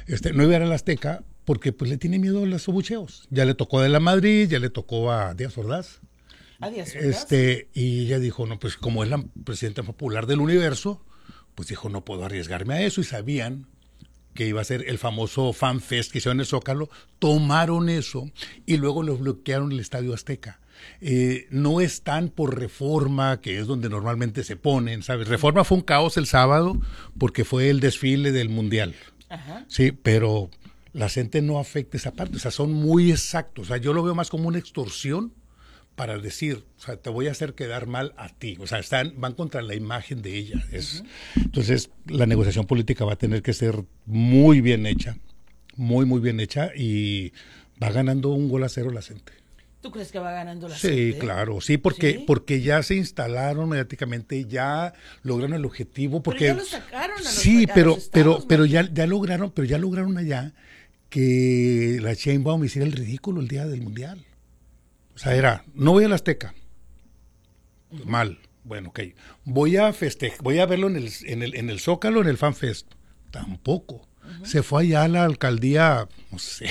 no iba a ir al Azteca porque pues le tiene miedo a los abucheos. Ya le tocó de la Madrid, ya le tocó a Díaz Ordaz. ¿A Díaz Ordaz? Y ella dijo, no, pues como es la presidenta popular del universo, pues dijo, no puedo arriesgarme a eso, y sabían que iba a ser el famoso Fan Fest que hicieron en el Zócalo, tomaron eso y luego lo bloquearon el Estadio Azteca. No están por Reforma, que es donde normalmente se ponen, ¿sabes? Reforma fue un caos el sábado porque fue el desfile del Mundial. Ajá. Sí, pero la gente no afecta esa parte, o sea, son muy exactos. O sea, yo lo veo más como una extorsión para decir, o sea, te voy a hacer quedar mal a ti. O sea, van contra la imagen de ella. Entonces, la negociación política va a tener que ser muy bien hecha, muy bien hecha, y va ganando 1-0 la gente. ¿Tú crees que va ganando la gente? Sí, claro, sí, porque ya se instalaron mediáticamente, ya lograron el objetivo. Porque, pero ya lo sacaron a los sí, estados, pero ya lograron allá que la Sheinbaum hiciera el ridículo el día del Mundial. O sea, no voy a la Azteca. Mal. Bueno, ok. Voy a verlo en el Zócalo, en el Fan Fest. Tampoco. Se fue allá a la alcaldía, no sé,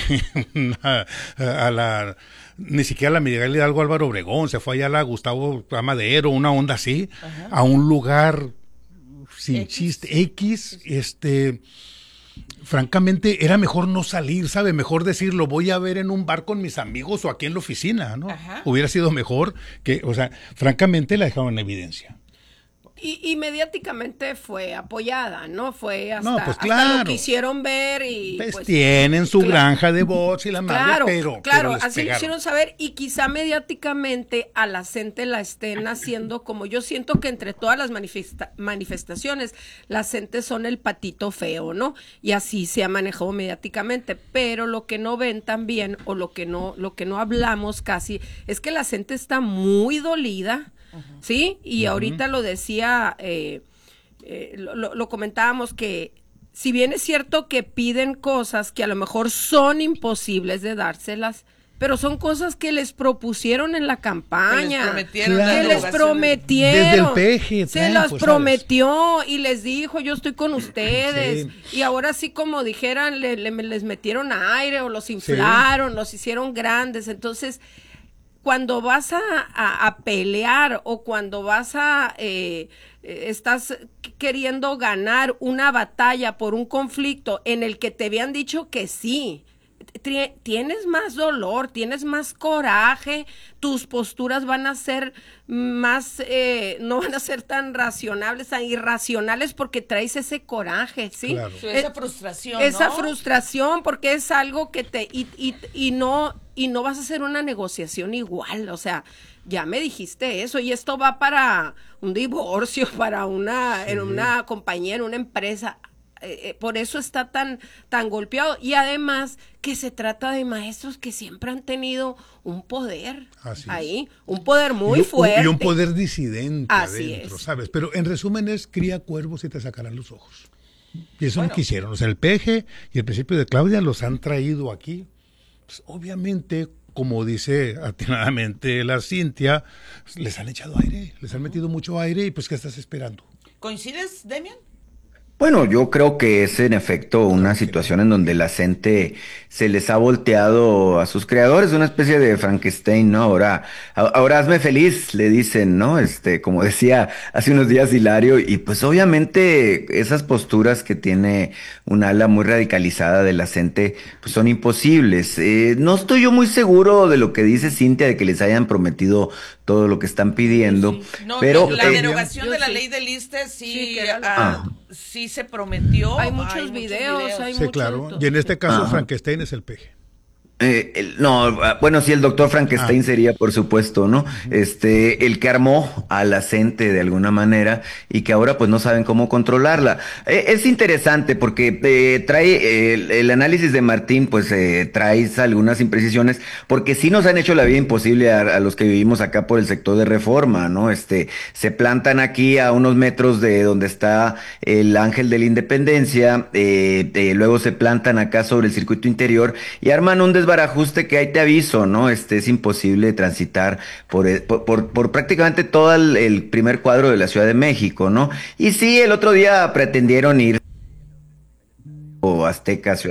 ni siquiera a la Miguel Hidalgo Álvaro Obregón, se fue allá a la Gustavo Amadero, una onda así, a un lugar sin chiste, X, francamente, era mejor no salir, ¿sabe? Mejor decirlo, voy a ver en un bar con mis amigos o aquí en la oficina, ¿no? Hubiera sido mejor que, o sea, francamente la dejaron en evidencia. Y mediáticamente fue apoyada, ¿no? Fue hasta, pues claro, hasta lo quisieron ver y... Pues tienen su granja de bots y la madre, pero así lo hicieron saber, y quizá mediáticamente a la gente la estén haciendo, como yo siento que entre todas las manifestaciones, las gentes son el patito feo, ¿no? Y así se ha manejado mediáticamente, pero lo que no ven también, o lo que no hablamos casi, es que la gente está muy dolida, ¿sí? Y ahorita lo decía, lo comentábamos, que si bien es cierto que piden cosas que a lo mejor son imposibles de dárselas, pero son cosas que les propusieron en la campaña, que les prometieron, desde el peje, se las prometió y les dijo, yo estoy con ustedes, y ahora sí, como dijeran, les metieron aire o los inflaron, los hicieron grandes. Entonces, cuando vas a pelear, o cuando vas estás queriendo ganar una batalla por un conflicto en el que te habían dicho que sí, tienes más dolor, tienes más coraje, tus posturas van a ser más, no van a ser tan racionales, tan irracionales, porque traes ese coraje, ¿sí? Claro. Esa frustración, esa frustración, porque es algo que y no vas a hacer una negociación igual, o sea, ya me dijiste eso, y esto va para un divorcio, para en una compañía, en una empresa. Por eso está tan golpeado, y además que se trata de maestros que siempre han tenido un poder ahí, un poder muy fuerte. Y un poder disidente así adentro, es. ¿sabes? Pero en resumen es cría cuervos y te sacarán los ojos. Y eso no quisieron. O sea, el peje y el principio de Claudia los han traído aquí. Pues, obviamente, como dice atinadamente la Cintia, les han echado aire, les han metido mucho aire, y pues, ¿qué estás esperando? ¿Coincides, Demian? Bueno, yo creo que es en efecto una situación en donde la gente se les ha volteado a sus creadores, una especie de Frankenstein, ¿no? Ahora hazme feliz, le dicen, ¿no? Como decía hace unos días Hilario, y pues obviamente esas posturas que tiene un ala muy radicalizada de la gente, pues son imposibles. No estoy yo muy seguro de lo que dice Cintia, de que les hayan prometido todo lo que están pidiendo, No, pero la derogación de la ley del ISSSTE sí se prometió. Hay muchos videos. Sí, claro. Y en este caso, Frankenstein es el peje. No, bueno, sí, el doctor Frankenstein sería, por supuesto, ¿no? El que armó a la gente de alguna manera, y que ahora pues no saben cómo controlarla. Es interesante porque trae el análisis de Martín, pues trae algunas imprecisiones, porque sí nos han hecho la vida imposible a los que vivimos acá por el sector de Reforma, ¿no? Se plantan aquí a unos metros de donde está el Ángel de la Independencia, luego se plantan acá sobre el circuito interior y arman un desbarajuste que ahí te aviso, ¿no? Es imposible transitar por prácticamente todo el primer cuadro de la Ciudad de México, ¿no? Y sí, el otro día pretendieron ir o Azteca, Ciudad